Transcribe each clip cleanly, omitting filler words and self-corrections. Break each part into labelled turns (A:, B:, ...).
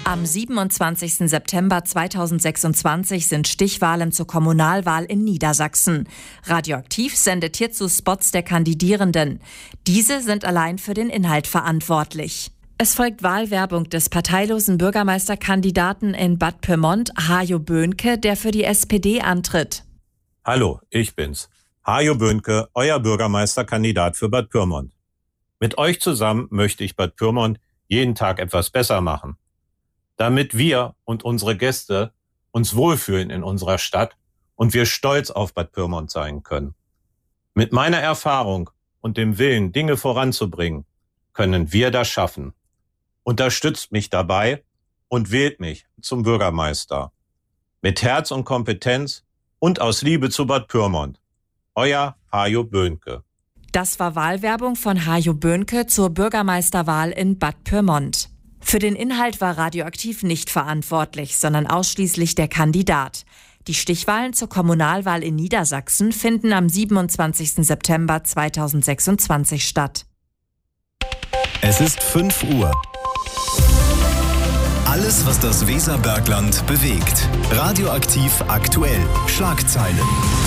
A: Am 27. September 2026 sind Stichwahlen zur Kommunalwahl in Niedersachsen. Radioaktiv sendet hierzu Spots der Kandidierenden. Diese sind allein für den Inhalt verantwortlich. Es folgt Wahlwerbung des parteilosen Bürgermeisterkandidaten in Bad Pyrmont, Hajo Böhnke, der für die SPD antritt.
B: Hallo, ich bin's. Hajo Böhnke, euer Bürgermeisterkandidat für Bad Pyrmont. Mit euch zusammen möchte ich Bad Pyrmont jeden Tag etwas besser machen, damit wir und unsere Gäste uns wohlfühlen in unserer Stadt und wir stolz auf Bad Pyrmont sein können. Mit meiner Erfahrung und dem Willen, Dinge voranzubringen, können wir das schaffen. Unterstützt mich dabei und wählt mich zum Bürgermeister. Mit Herz und Kompetenz und aus Liebe zu Bad Pyrmont. Euer Hajo Böhnke.
A: Das war Wahlwerbung von Hajo Böhnke zur Bürgermeisterwahl in Bad Pyrmont. Für den Inhalt war Radioaktiv nicht verantwortlich, sondern ausschließlich der Kandidat. Die Stichwahlen zur Kommunalwahl in Niedersachsen finden am 27. September 2026 statt.
C: Es ist 5 Uhr. Alles, was das Weserbergland bewegt. Radioaktiv aktuell. Schlagzeilen.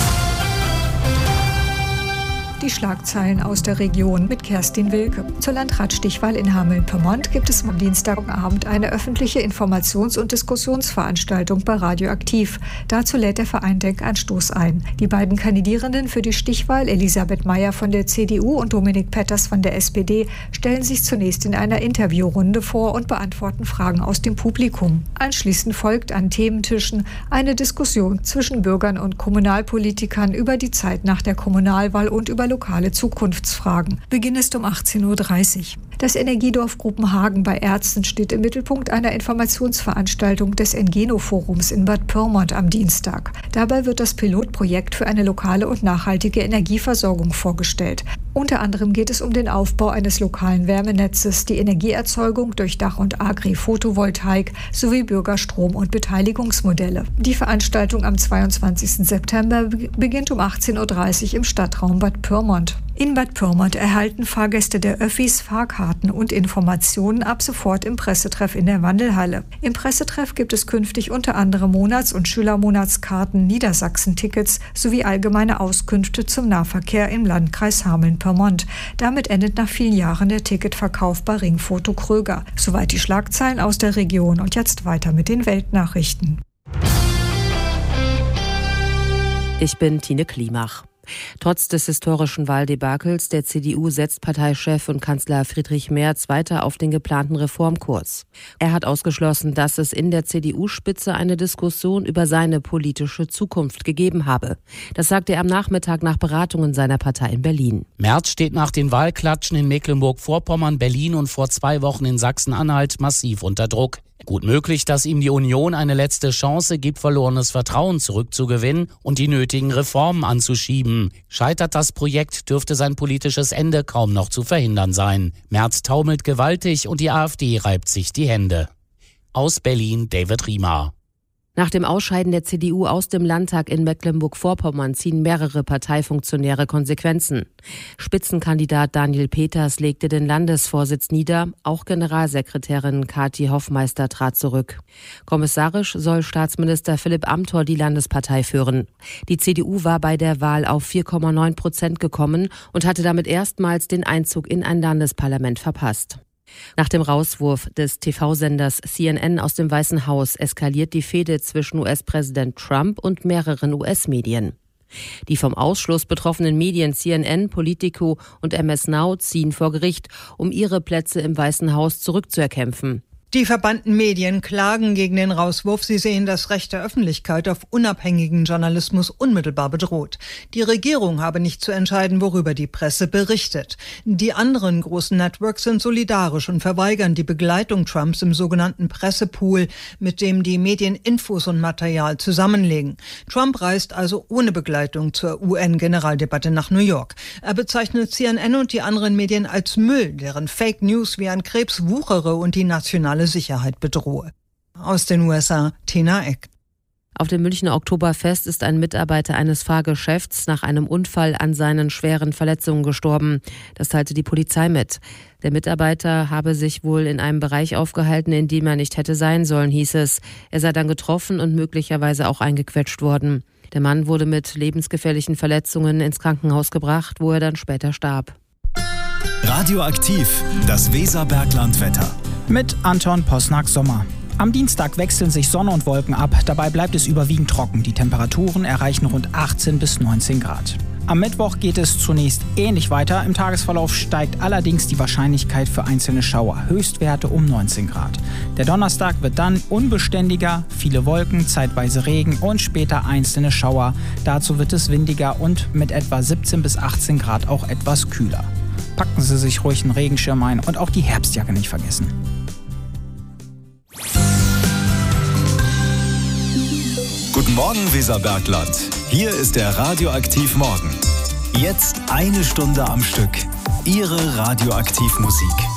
D: Die Schlagzeilen aus der Region mit Kerstin Wilke. Zur Landratsstichwahl in Hameln-Pyrmont gibt es am Dienstagabend eine öffentliche Informations- und Diskussionsveranstaltung bei Radioaktiv. Dazu lädt der Verein Denkanstoß ein. Die beiden Kandidierenden für die Stichwahl, Elisabeth Meyer von der CDU und Dominik Petters von der SPD, stellen sich zunächst in einer Interviewrunde vor und beantworten Fragen aus dem Publikum. Anschließend folgt an Thementischen eine Diskussion zwischen Bürgern und Kommunalpolitikern über die Zeit nach der Kommunalwahl und über lokale Zukunftsfragen. Beginn ist um 18.30 Uhr. Das Energiedorf Gruppenhagen bei Erzen steht im Mittelpunkt einer Informationsveranstaltung des Engeno-Forums in Bad Pyrmont am Dienstag. Dabei wird das Pilotprojekt für eine lokale und nachhaltige Energieversorgung vorgestellt. Unter anderem geht es um den Aufbau eines lokalen Wärmenetzes, die Energieerzeugung durch Dach- und Agri-Photovoltaik sowie Bürgerstrom- und Beteiligungsmodelle. Die Veranstaltung am 22. September beginnt um 18.30 Uhr im Stadtraum Bad Pyrmont. In Bad Pyrmont erhalten Fahrgäste der Öffis Fahrkarten und Informationen ab sofort im Pressetreff in der Wandelhalle. Im Pressetreff gibt es künftig unter anderem Monats- und Schülermonatskarten, Niedersachsen-Tickets sowie allgemeine Auskünfte zum Nahverkehr im Landkreis Hameln-Pyrmont. Damit endet nach vielen Jahren der Ticketverkauf bei Ringfoto Kröger. Soweit die Schlagzeilen aus der Region und jetzt weiter mit den Weltnachrichten.
E: Ich bin Tine Klimach. Trotz des historischen Wahldebakels der CDU setzt Parteichef und Kanzler Friedrich Merz weiter auf den geplanten Reformkurs. Er hat ausgeschlossen, dass es in der CDU-Spitze eine Diskussion über seine politische Zukunft gegeben habe. Das sagte er am Nachmittag nach Beratungen seiner Partei in Berlin.
F: Merz steht nach den Wahlklatschen in Mecklenburg-Vorpommern, Berlin und vor 2 Wochen in Sachsen-Anhalt massiv unter Druck. Gut möglich, dass ihm die Union eine letzte Chance gibt, verlorenes Vertrauen zurückzugewinnen und die nötigen Reformen anzuschieben. Scheitert das Projekt, dürfte sein politisches Ende kaum noch zu verhindern sein. Merz taumelt gewaltig und die AfD reibt sich die Hände. Aus Berlin, David Riemer.
E: Nach dem Ausscheiden der CDU aus dem Landtag in Mecklenburg-Vorpommern ziehen mehrere Parteifunktionäre Konsequenzen. Spitzenkandidat Daniel Peters legte den Landesvorsitz nieder, auch Generalsekretärin Kathi Hoffmeister trat zurück. Kommissarisch soll Staatsminister Philipp Amthor die Landespartei führen. Die CDU war bei der Wahl auf 4,9% gekommen und hatte damit erstmals den Einzug in ein Landesparlament verpasst. Nach dem Rauswurf des TV-Senders CNN aus dem Weißen Haus eskaliert die Fehde zwischen US-Präsident Trump und mehreren US-Medien. Die vom Ausschluss betroffenen Medien CNN, Politico und MS Now ziehen vor Gericht, um ihre Plätze im Weißen Haus zurückzuerkämpfen.
G: Die verbannten Medien klagen gegen den Rauswurf. Sie sehen das Recht der Öffentlichkeit auf unabhängigen Journalismus unmittelbar bedroht. Die Regierung habe nicht zu entscheiden, worüber die Presse berichtet. Die anderen großen Networks sind solidarisch und verweigern die Begleitung Trumps im sogenannten Pressepool, mit dem die Medien Infos und Material zusammenlegen. Trump reist also ohne Begleitung zur UN-Generaldebatte nach New York. Er bezeichnet CNN und die anderen Medien als Müll, deren Fake News wie ein Krebs wuchere und die nationale Sicherheit bedrohe. Aus den USA, Tina Eck.
E: Auf dem Münchner Oktoberfest ist ein Mitarbeiter eines Fahrgeschäfts nach einem Unfall an seinen schweren Verletzungen gestorben. Das teilte die Polizei mit. Der Mitarbeiter habe sich wohl in einem Bereich aufgehalten, in dem er nicht hätte sein sollen, hieß es. Er sei dann getroffen und möglicherweise auch eingequetscht worden. Der Mann wurde mit lebensgefährlichen Verletzungen ins Krankenhaus gebracht, wo er dann später starb.
C: Radioaktiv, das Weserberglandwetter.
H: Mit Anton Posnack-Sommer. Am Dienstag wechseln sich Sonne und Wolken ab, dabei bleibt es überwiegend trocken. Die Temperaturen erreichen rund 18 bis 19 Grad. Am Mittwoch geht es zunächst ähnlich weiter. Im Tagesverlauf steigt allerdings die Wahrscheinlichkeit für einzelne Schauer. Höchstwerte um 19 Grad. Der Donnerstag wird dann unbeständiger, viele Wolken, zeitweise Regen und später einzelne Schauer. Dazu wird es windiger und mit etwa 17 bis 18 Grad auch etwas kühler. Packen Sie sich ruhig einen Regenschirm ein und auch die Herbstjacke nicht vergessen.
C: Guten Morgen, Weserbergland. Hier ist der Radioaktiv Morgen. Jetzt 1 Stunde am Stück. Ihre Radioaktivmusik.